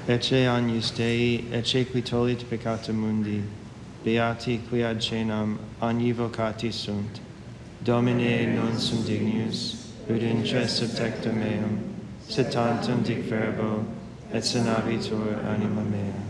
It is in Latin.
ecce agnus Dei, ecce qui tollit peccata mundi, beati qui ad cenam agni vocati sunt. Domine non sum dignus, ut intres subtectum meum, sed tantum dic verbo, et sanabitur anima mea.